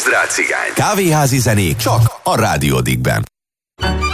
Hozd rá cigányt! Kávéházi zenék csak a Rádió Digben.